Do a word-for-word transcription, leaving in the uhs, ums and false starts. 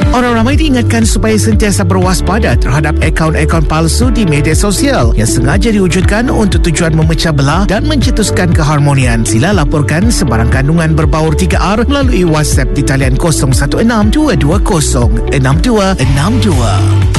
Orang ramai diingatkan supaya sentiasa berwaspada terhadap akaun-akaun palsu di media sosial yang sengaja diwujudkan untuk tujuan memecah belah dan mencetuskan keharmonian. Sila laporkan sebarang kandungan berbaur tiga R melalui WhatsApp di talian kosong satu enam dua dua kosong enam dua enam dua.